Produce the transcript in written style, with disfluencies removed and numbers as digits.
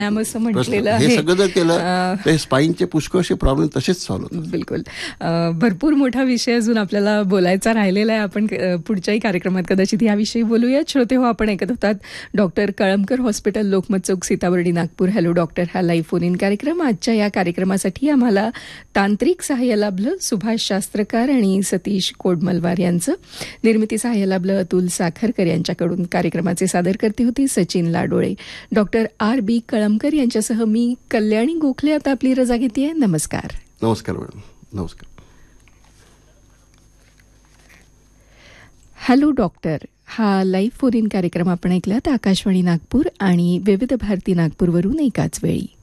असं म्हटलेलं हे आहे. सगळं जर केलं तर स्पाईनचे पुष्कळसे प्रॉब्लेम तसेच सॉल्व्ह होतात. बिलकुल. भरपूर मोठा विषय अजून आपल्याला बोलायचा राहिलेला आहे. आपण पुढच्याही कार्यक्रमात कदाचित याविषयी बोलूया. श्रोते हो, आपण ऐकत होतात डॉक्टर कळमकर हॉस्पिटल, लोकमत चौक, सीताबर्डी, नागपूर. हॅलो डॉक्टर, हा लाईव्ह फोन इन कार्यक्रम. आजच्या या कार्यक्रमासाठी आम्हाला तांत्रिक सहाय्य लाभलं सुभाष शास्त्रकार आणि सतीश कोडमलवार यांचं. निर्मिती सहाय्य लाभलं अतुल साखरकर यांच्याकडून. कार्यक्रमाचे सादरकर्ते होती सचिन लाडोळे. Doctor R.B. कळमकर यांच्यासह मी कल्याणी गोखले आता आपली रजा घेते. नमस्कार. नमस्कार मॅडम. नमस्कार. हॅलो डॉक्टर, हा लाईव्ह फोन इन कार्यक्रम आपण ऐकलात आकाशवाणी नागपूर आणि विविध भारती नागपूरवरून एकाच वेळी.